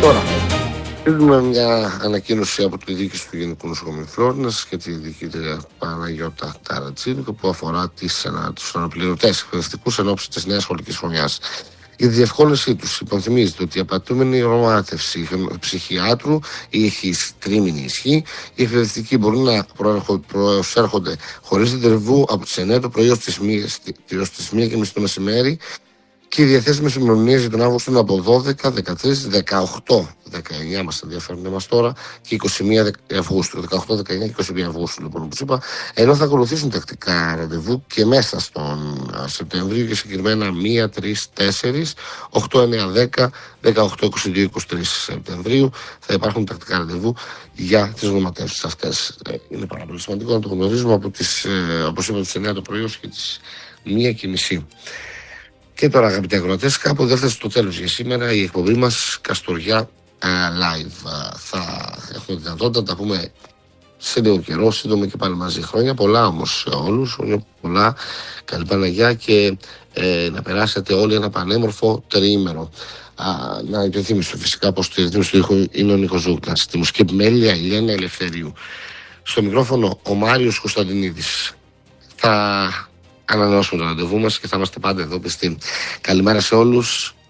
Τώρα, έχουμε μια ανακοίνωση από τη διοίκηση του Γενικού Νοσοκομείου Φλόρινας και τη διοικήτρια Παναγιώτα Ταρατσίνικο που αφορά τους αναπληρωτές εκπαιδευτικούς εν ώψη της νέας σχολικής χρονιάς. Για τη διευκόλυνσή τους, υπενθυμίζεται ότι η απατούμενη ρομάτευση ψυχιάτρου έχει τρίμηνη ισχύ. Οι εκπαιδευτικοί μπορούν να προσέρχονται χωρίς ραντεβού από τις 9 το πρωί ως τις 1:30 το μεσημέρι. Και οι διαθέσιμες ημερομηνίες για τον Αύγουστο είναι από 12, 13, 18, 19 μας ενδιαφέρουν εμάς τώρα και 21 Αυγούστου. 18, 19 και 21 Αυγούστου, λοιπόν, όπως είπα. Ενώ θα ακολουθήσουν τακτικά ραντεβού και μέσα στον Σεπτέμβριο και συγκεκριμένα 1, 3, 4, 8, 9, 10, 18, 22, 23 Σεπτεμβρίου θα υπάρχουν τακτικά ραντεβού για τις γνωματεύσεις αυτές. Είναι πάρα πολύ σημαντικό να το γνωρίζουμε από τις, όπως είπα, τις 9 το πρωί και τις 1:30. Και τώρα, αγαπητοί ακροατές, κάπου δεν φτάσει στο τέλος για σήμερα η εκπομπή μας Καστοριά Live. Θα έχουμε δυνατότητα να τα πούμε σε λίγο καιρό, σύντομα και πάλι μαζί. Χρόνια πολλά όμως σε όλους, πολλά. Καλή Παναγιά και να περάσετε όλοι ένα πανέμορφο τριήμερο. Να υπενθυμίσω φυσικά πως στη ρυθμίση του ήχου είναι ο Νίκος Ζούκλας, στη μουσική επιμέλεια η Ελένη Ελευθερίου. Στο μικρόφωνο ο Μάριος Κωνσταντινίδης. Θα ανανεώσουμε το ραντεβού μας και θα είμαστε πάντα εδώ πιστοί. Καλημέρα σε όλους.